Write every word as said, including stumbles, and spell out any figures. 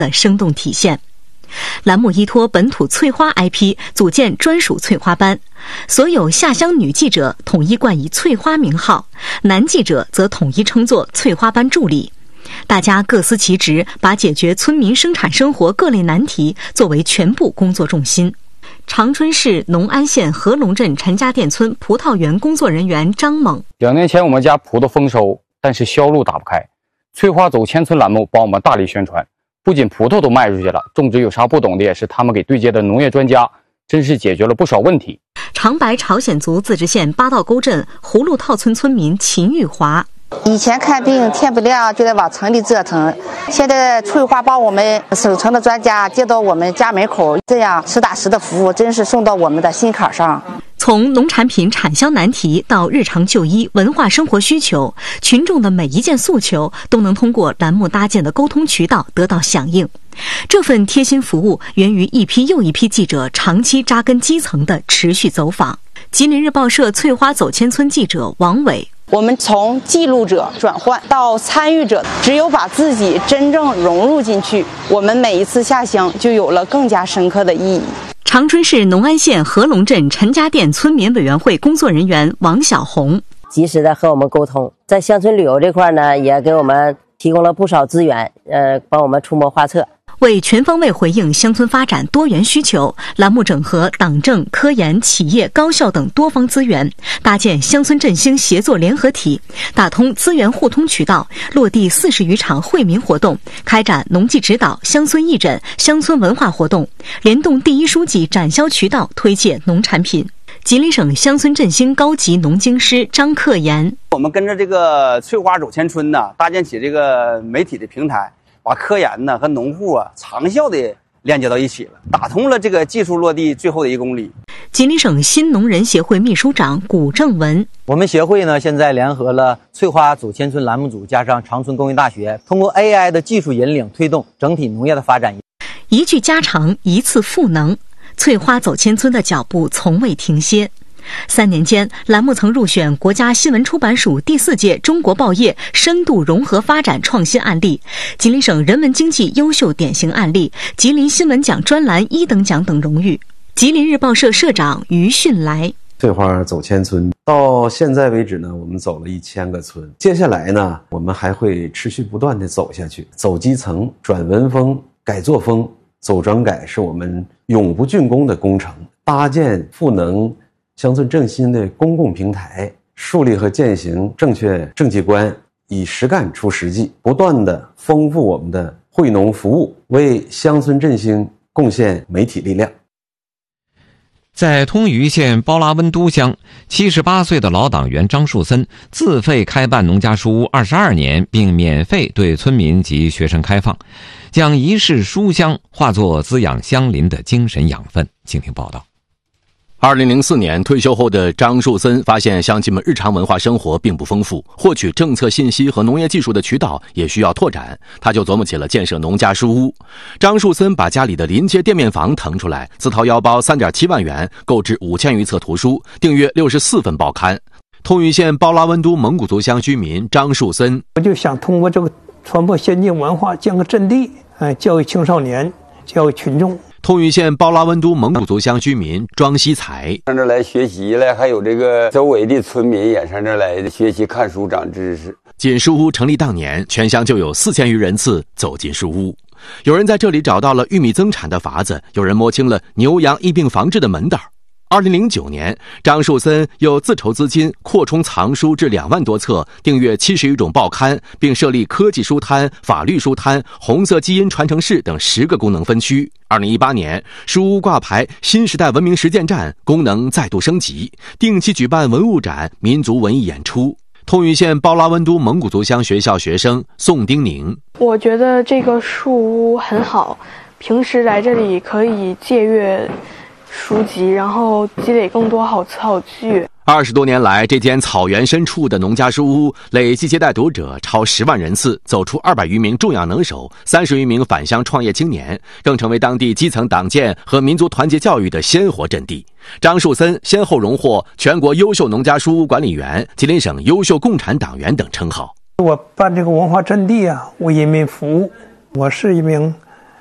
的生动体现。栏目依托本土翠花 I P 组建专属翠花班，所有下乡女记者统一冠以翠花名号，男记者则统一称作翠花班助理。大家各司其职，把解决村民生产生活各类难题作为全部工作重心。长春市农安县合龙镇陈家店村葡萄园工作人员张猛： 两年前我们家葡萄丰收，但是销路打不开。翠花走千村栏目帮我们大力宣传，不仅葡萄都卖出去了，种植有啥不懂的也是他们给对接的农业专家，真是解决了不少问题。 长白朝鲜族自治县八道沟镇葫芦套村村民秦玉华： 以前看病天不亮就得往城里折腾，现在翠花帮我们省城的专家接到我们家门口，这样实打实的服务，真是送到我们的心坎上。 从农产品产销难题到日常就医、文化生活需求，群众的每一件诉求都能通过栏目搭建的沟通渠道得到响应。这份贴心服务源于一批又一批记者长期扎根基层的持续走访。吉林日报社翠花走千村记者王伟： 我们从记录者转换到参与者，只有把自己真正融入进去，我们每一次下乡就有了更加深刻的意义。 长春市农安县合龙镇陈家店村民委员会工作人员王小红： 及时的和我们沟通，在乡村旅游这块呢，也给我们提供了不少资源，呃，帮我们出谋划策。 为全方位回应乡村发展多元需求，栏目整合党政、科研、企业、高校等多方资源，搭建乡村振兴协作联合体，打通资源互通渠道，落地四十余场惠民活动，开展农技指导、乡村义诊、乡村文化活动，联动第一书记展销渠道，推介农产品。吉林省乡村振兴高级农经师张克言： 我们跟着这个翠花走千村呢，搭建起这个媒体的平台，把科研呢和农户啊长效的连接到一起了，打通了这个技术落地最后的一公里。 吉林省新农人协会秘书长古正文： 我们协会呢现在联合了翠花走千村栏目组加上长春工业大学，通过 A I 的技术引领，推动整体农业的发展。 一句家常，一次赋能，翠花走千村的脚步从未停歇。三年间，栏目曾入选国家新闻出版署第四届中国报业深度融合发展创新案例、吉林省人文经济优秀典型案例、吉林新闻奖专栏一等奖等荣誉。吉林日报社社长于迅来： 翠花走千村，到现在为止呢，我们走了一千个村。接下来呢，我们还会持续不断的走下去，走基层、转文风、改作风、走整改，是我们永不竣工的工程。搭建赋能乡村振兴的公共平台，树立和践行正确政绩观，以实干出实际，不断的丰富我们的惠农服务，为乡村振兴贡献媒体力量。 在通榆县包拉温都乡，七十八岁的老党员张树森自费开办农家书屋二十二年，并免费对村民及学生开放，将一世书香化作滋养乡邻的精神养分。请听报道。 二零零四年退休后的张树森发现乡亲们日常文化生活并不丰富，获取政策信息和农业技术的渠道也需要拓展，他就琢磨起了建设农家书屋。张树森把家里的临街店面房腾出来，自掏腰包 三点七万元购置五千余册图书，订阅六十四份报刊。通榆县包拉温都蒙古族乡居民张树森： 我就想通过这个传播先进文化，建个阵地，哎，教育青少年，教育群众。 通榆县包拉温都蒙古族乡居民庄西才： 上这来学习来，还有这个周围的村民也上这来学习看书长知识。 仅书屋成立当年，全乡就有四千余人次走进书屋。有人在这里找到了玉米增产的法子，有人摸清了牛羊疫病防治的门道。二零零九年，张树森又自筹资金扩充藏书至两万多册，订阅七十余种报刊，并设立科技书摊、法律书摊、红色基因传承室等十个功能分区。二零一八年，书屋挂牌新时代文明实践站功能再度升级，定期举办文物展、民族文艺演出。通榆县包拉温都蒙古族乡学校学生宋丁宁： 我觉得这个书屋很好，平时来这里可以借阅书籍，然后积累更多好词好句。 二十多年来，这间草原深处的农家书屋累计接待读者超十万人次，走出二百余名重要能手，三十余名返乡创业青年，更成为当地基层党建和民族团结教育的鲜活阵地。张树森先后荣获全国优秀农家书屋管理员、吉林省优秀共产党员等称号。 我办这个文化阵地啊，为人民服务。我是一名